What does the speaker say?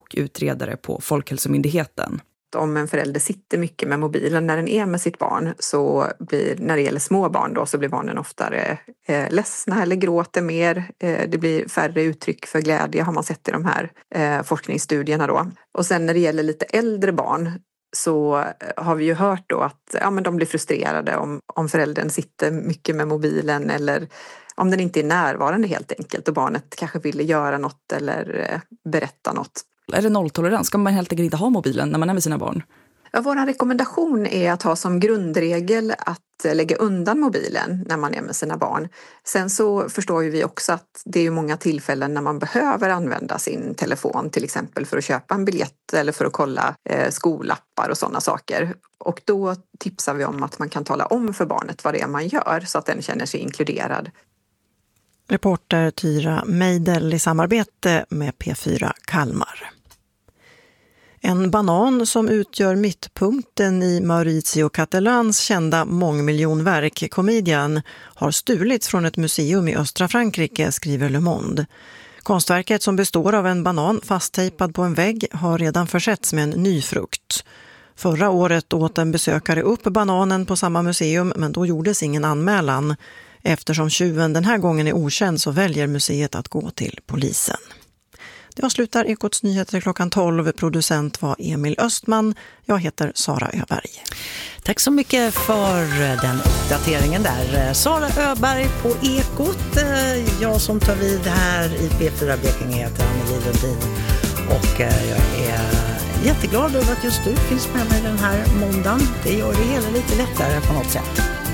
och utredare på Folkhälsomyndigheten. Om en förälder sitter mycket med mobilen när den är med sitt barn, så blir, när det gäller små barn då, så blir barnen oftare ledsna eller gråter mer. Det blir färre uttryck för glädje, har man sett i de här forskningsstudierna då. Och sen när det gäller lite äldre barn så har vi ju hört då att men de blir frustrerade om föräldern sitter mycket med mobilen, eller om den inte är närvarande helt enkelt och barnet kanske vill göra något eller berätta något. Är det nolltolerans? Ska man helt enkelt inte ha mobilen när man är med sina barn? Ja, vår rekommendation är att ha som grundregel att lägga undan mobilen när man är med sina barn. Sen så förstår ju vi också att det är ju många tillfällen när man behöver använda sin telefon, till exempel för att köpa en biljett eller för att kolla skollappar och sådana saker. Och då tipsar vi om att man kan tala om för barnet vad det är man gör så att den känner sig inkluderad. Reporter Tyra Meidel i samarbete med P4 Kalmar. En banan som utgör mittpunkten i Maurizio Catalans kända mångmiljonverk Comedian har stulits från ett museum i östra Frankrike, skriver Le Monde. Konstverket, som består av en banan fasttejpad på en vägg, har redan försetts med en ny frukt. Förra året åt en besökare upp bananen på samma museum, men då gjordes ingen anmälan. Eftersom tjuven den här gången är okänd så väljer museet att gå till polisen. Det avslutar Ekots nyheter klockan 12. Producent var Emil Östman. Jag heter Sara Öberg. Tack så mycket för den uppdateringen där. Sara Öberg på Ekot. Jag som tar vid här i P4 Blekinge heter Anneli Lundin. Och jag är jätteglad över att just du finns med mig den här måndagen. Det gör det hela lite lättare på något sätt.